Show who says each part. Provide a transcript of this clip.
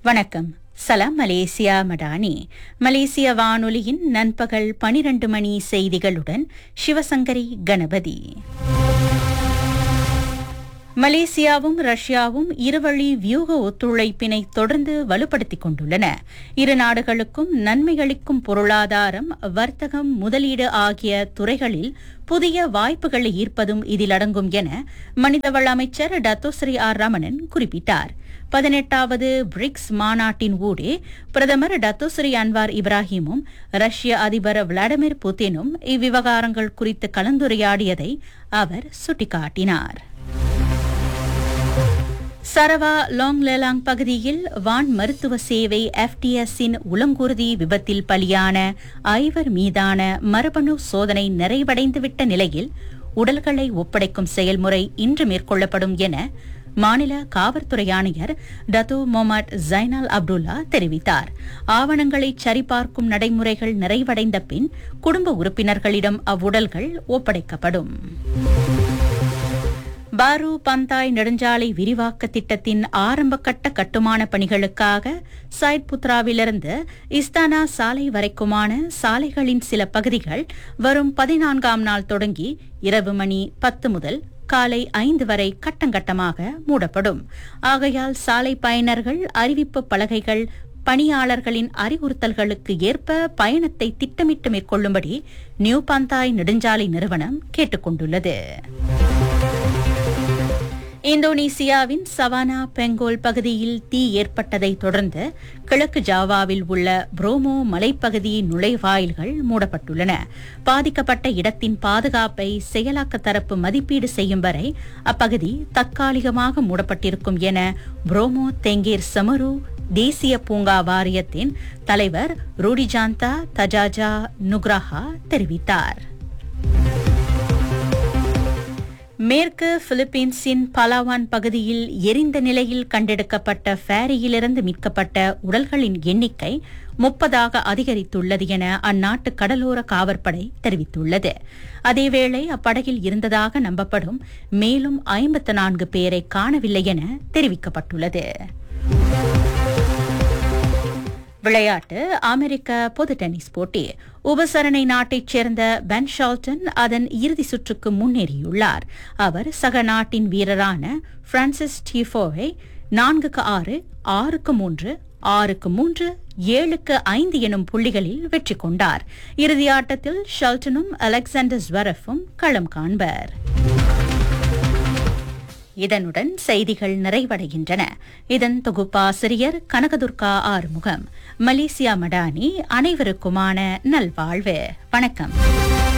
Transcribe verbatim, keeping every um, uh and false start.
Speaker 1: வணக்கம். சலாம் மலேசியா மடானி. மலேசிய வானொலியின் நண்பகல் பனிரண்டு மணி செய்திகளுடன் சிவசங்கரி கணபதி. மலேசியாவும் ரஷ்யாவும் இருவழி வியூக ஒத்துழைப்பினை தொடர்ந்து வலுப்படுத்திக் கொண்டுள்ளன. இரு நாடுகளுக்கும் நன்மைகளிக்கும் பொருளாதாரம், வர்த்தகம், முதலீடு ஆகிய துறைகளில் புதிய வாய்ப்புகளை ஈர்ப்பதும் இதில் அடங்கும் என மனிதவள அமைச்சர் டத்தோஸ்ரீ ஆர் ரமணன் குறிப்பிட்டார். பதினெட்டாவது பிரிக்ஸ் மாநாட்டின் ஊடே பிரதமர் டத்தோஸ்ரீ அன்வார் இப்ராஹிமும் ரஷ்ய அதிபர் விளாடிமிர் புதினும் இவ்விவகாரங்கள் குறித்து கலந்துரையாடியதை அவர் சுட்டிக்காட்டினார். சரவா லாங் லேலாங் பகுதியில் வான் மருத்துவ சேவை எஃப்டிஎஸின் உலங்குருதி விபத்தில் பலியான ஐவர் மீதான மரபணு சோதனை நிறைவடைந்துவிட்ட நிலையில் உடல்களை ஒப்படைக்கும் செயல்முறை இன்று மேற்கொள்ளப்படும் என மாநில காவல்துறை ஆணையர் டத்தோ மொஹமட் ஜைனால் அப்துல்லா தெரிவித்தார். ஆவணங்களை சரிபார்க்கும் நடைமுறைகள் நிறைவடைந்த பின் குடும்ப உறுப்பினர்களிடம் அவ்வுடல்கள் ஒப்படைக்கப்படும். பாரு பந்தாய் நெடுஞ்சாலை விரிவாக்க திட்டத்தின் ஆரம்பகட்ட கட்டுமான பணிகளுக்காக சைட் புத்ராவிலிருந்து இஸ்தானா சாலை வரைக்குமான சாலைகளின் சில பகுதிகள் வரும் பதினான்காம் நாள் தொடங்கி இரவு மணி பத்து முதல் காலை ஐந்து வரை கட்டங்கட்டமாக மூடப்படும். ஆகையால் சாலை பயனர்கள் அறிவிப்பு பலகைகள், பணியாளர்களின் அறிவுறுத்தல்களுக்கு ஏற்ப பயணத்தை திட்டமிட்டு மேற்கொள்ளும்படி நியூ பந்தாய் நெடுஞ்சாலை நிறுவனம் கேட்டுக் கொண்டுள்ளது. இந்தோனேசியாவின் சவானா பெங்கோல் பகுதியில் தீ ஏற்பட்டதை தொடர்ந்து கிழக்கு ஜாவாவில் உள்ள புரோமோ மலைப்பகுதி நுழைவாயில்கள் மூடப்பட்டுள்ளன. பாதிக்கப்பட்ட இடத்தின் பாதுகாப்பை செயலாக்க தரப்பு மதிப்பீடு செய்யும் வரை அப்பகுதி தற்காலிகமாக மூடப்பட்டிருக்கும் என புரோமோ தெங்கீர் சமரு தேசிய பூங்கா வாரியத்தின் தலைவர் ரூடிஜாந்தா தஜாஜா நுக்ராஹா தெரிவித்தார். மேற்கு பிலிப்பீன்ஸின் பலாவான் பகுதியில் எரிந்த நிலையில் கண்டெடுக்கப்பட்ட ஃபேரியிலிருந்து மீட்கப்பட்ட உடல்களின் எண்ணிக்கை முப்பதாக அதிகரித்துள்ளது என அந்நாட்டு கடலோர காவற்படை தெரிவித்துள்ளது. அதேவேளை அப்படகில் இருந்ததாக நம்பப்படும் மேலும் ஐம்பத்து நான்கு பேரை காணவில்லை என தெரிவிக்கப்பட்டுள்ளது. விளையாட்டு. அமெரிக்க பொது டென்னிஸ் போட்டி. உபசரணை நாட்டைச் சேர்ந்த பென் ஷால்டன் அதன் இறுதி சுற்றுக்கு முன்னேறியுள்ளார். அவர் சக நாட்டின் வீரரான பிரான்சிஸ் டிஃபோவை நான்குக்கு ஆறு, ஆறுக்கு மூன்று, ஆறுக்கு மூன்று, ஏழுக்கு ஐந்து எனும் புள்ளிகளில் வெற்றி கொண்டார். இறுதி ஆட்டத்தில் ஷால்டனும் அலெக்சாண்டர் ஸ்வெரஃபும் களம் காண்பர். இதனுடன் செய்திகள் நிறைவடைகின்றன. இதன் தொகுப்பாசிரியர் கனகதுர்கா ஆறுமுகம். மலேசியா மடானி. அனைவருக்குமான நல்வாழ்வு. வணக்கம்.